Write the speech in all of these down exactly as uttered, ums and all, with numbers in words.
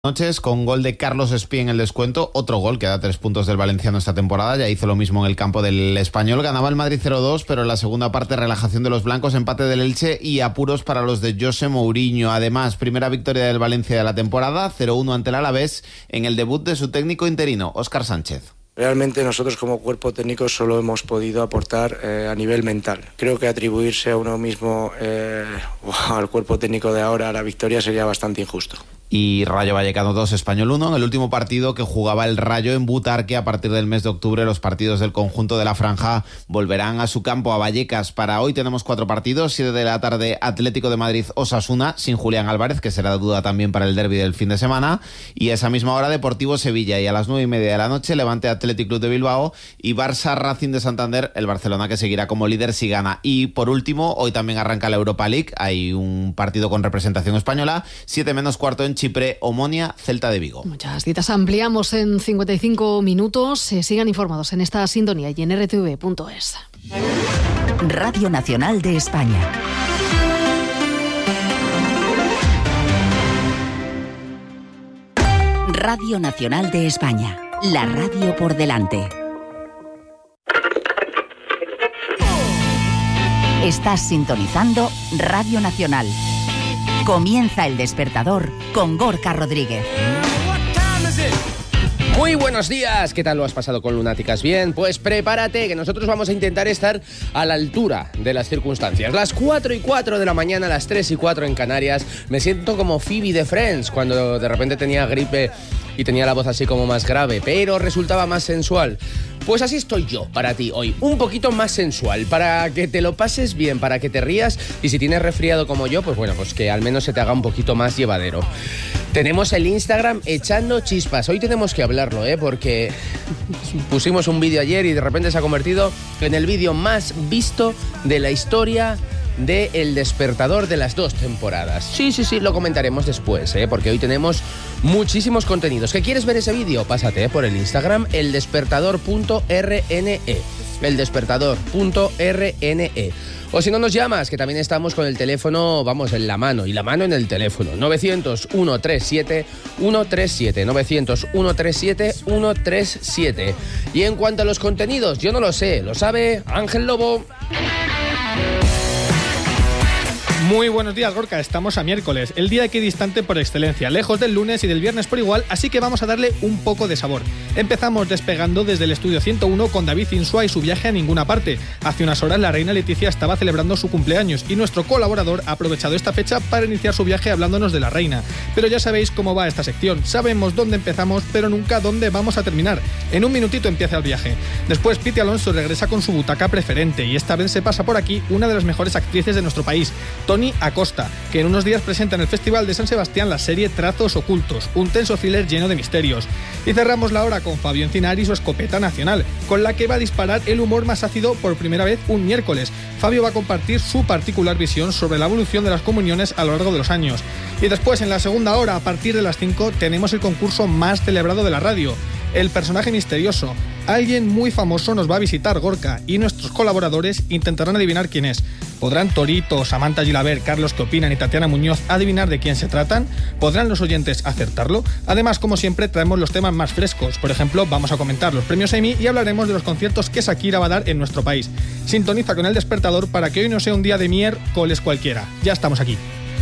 Noches con gol de Carlos Espí en el descuento, otro gol que da tres puntos del valenciano esta temporada, ya hizo lo mismo en el campo del Español, ganaba el Madrid cero dos, pero en la segunda parte relajación de los blancos, empate del Elche y apuros para los de José Mourinho. Además, primera victoria del Valencia de la temporada, cero uno ante el Alavés en el debut de su técnico interino, Óscar Sánchez. Realmente nosotros como cuerpo técnico solo hemos podido aportar eh, a nivel mental. Creo que atribuirse a uno mismo eh, o al cuerpo técnico de ahora a la victoria sería bastante injusto. Y Rayo Vallecano dos, Español uno, en el último partido que jugaba el Rayo en Butarque. A partir del mes de octubre los partidos del conjunto de la Franja volverán a su campo, a Vallecas. Para hoy tenemos cuatro partidos, siete de la tarde Atlético de Madrid Osasuna, sin Julián Álvarez, que será duda también para el derbi del fin de semana, y a esa misma hora Deportivo Sevilla, y a las nueve y media de la noche Levante Athletic Club de Bilbao y Barça Racing de Santander, el Barcelona que seguirá como líder si gana. Y por último, hoy también arranca la Europa League, hay un partido con representación española, siete menos cuarto en Chipre, Omonia, Celta de Vigo. Muchas citas ampliamos en cincuenta y cinco minutos. Eh, sigan informados en esta sintonía y en erre te ve punto es. Radio Nacional de España. Radio Nacional de España. La radio por delante. Estás sintonizando Radio Nacional. Comienza El Despertador con Gorka Rodríguez. Muy buenos días, ¿qué tal lo has pasado con Lunáticas? Bien, pues prepárate que nosotros vamos a intentar estar a la altura de las circunstancias. Las cuatro y cuatro de la mañana, las tres y cuatro en Canarias. Me siento como Phoebe de Friends cuando de repente tenía gripe y tenía la voz así como más grave, pero resultaba más sensual. Pues así estoy yo para ti hoy, un poquito más sensual, para que te lo pases bien, para que te rías, y si tienes resfriado como yo, pues bueno, pues que al menos se te haga un poquito más llevadero. Tenemos el Instagram echando chispas, hoy tenemos que hablarlo, ¿eh? Porque pusimos un vídeo ayer y de repente se ha convertido en el vídeo más visto de la historia de El Despertador de las dos temporadas. Sí, sí, sí, lo comentaremos después, ¿eh? Porque hoy tenemos muchísimos contenidos. ¿Qué quieres ver ese vídeo? Pásate, ¿eh? por el Instagram, eldespertador punto r n e. eldespertador punto r n e. O si no nos llamas, que también estamos con el teléfono, vamos, en la mano, y la mano en el teléfono. novecientos, ciento treinta y siete, ciento treinta y siete. novecientos, ciento treinta y siete, ciento treinta y siete. Y en cuanto a los contenidos, yo no lo sé, lo sabe Ángel Lobo. Muy buenos días, Gorka. Estamos a miércoles, el día equidistante por excelencia, lejos del lunes y del viernes por igual, así que vamos a darle un poco de sabor. Empezamos despegando desde el estudio ciento uno con David Insua y su viaje a ninguna parte. Hace unas horas la reina Leticia estaba celebrando su cumpleaños y nuestro colaborador ha aprovechado esta fecha para iniciar su viaje hablándonos de la reina. Pero ya sabéis cómo va esta sección, sabemos dónde empezamos, pero nunca dónde vamos a terminar. En un minutito empieza el viaje. Después Piti Alonso regresa con su butaca preferente y esta vez se pasa por aquí una de las mejores actrices de nuestro país, Toni Acosta, que en unos días presenta en el Festival de San Sebastián la serie Trazos Ocultos, un tenso thriller lleno de misterios. Y cerramos la hora con Fabio Encinar y su escopeta nacional, con la que va a disparar el humor más ácido por primera vez un miércoles. Fabio va a compartir su particular visión sobre la evolución de las comuniones a lo largo de los años. Y después, en la segunda hora, a partir de las cinco, tenemos el concurso más celebrado de la radio, El Personaje Misterioso. Alguien muy famoso nos va a visitar, Gorka, y nuestros colaboradores intentarán adivinar quién es. ¿Podrán Torito, Samantha Gilabert, Carlos Que Opinan y Tatiana Muñoz adivinar de quién se tratan? ¿Podrán los oyentes acertarlo? Además, como siempre, traemos los temas más frescos. Por ejemplo, vamos a comentar los premios Emmy y hablaremos de los conciertos que Shakira va a dar en nuestro país. Sintoniza con El Despertador para que hoy no sea un día de miércoles cualquiera. Ya estamos aquí.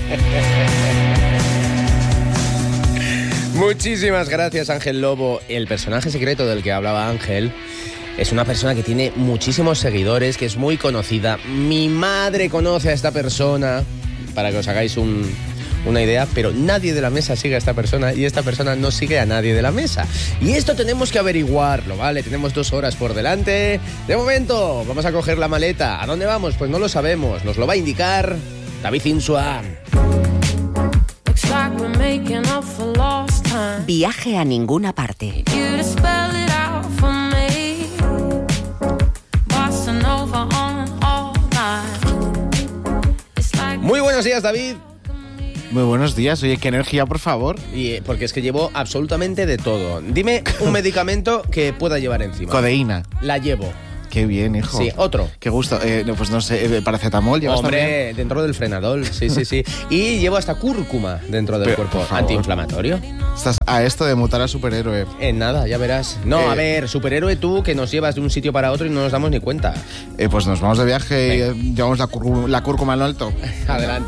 Muchísimas gracias, Ángel Lobo. El personaje secreto del que hablaba Ángel es una persona que tiene muchísimos seguidores, que es muy conocida. Mi madre conoce a esta persona, para que os hagáis un, una idea, pero nadie de la mesa sigue a esta persona y esta persona no sigue a nadie de la mesa. Y esto tenemos que averiguarlo, ¿vale? Tenemos dos horas por delante. De momento, vamos a coger la maleta. ¿A dónde vamos? Pues no lo sabemos. Nos lo va a indicar David Insua. Viaje a ninguna parte. Muy buenos días, David. Muy buenos días. Oye, qué energía, por favor. Y, porque es que llevo absolutamente de todo. Dime un medicamento que pueda llevar encima. Codeína. La llevo. Qué bien, hijo. Sí, otro. Qué gusto. Eh, no, pues no sé, eh, paracetamol llevas Hombre, también. dentro del frenadol, sí, sí, sí. Y llevo hasta cúrcuma dentro del Pero, cuerpo, por favor. antiinflamatorio. Estás a esto de mutar a superhéroe. En nada, ya verás. No, Eh, a ver, superhéroe tú que nos llevas de un sitio para otro y no nos damos ni cuenta. Eh, pues nos vamos de viaje Venga. y eh, llevamos la, cúrcuma, la cúrcuma en lo alto. Adelante.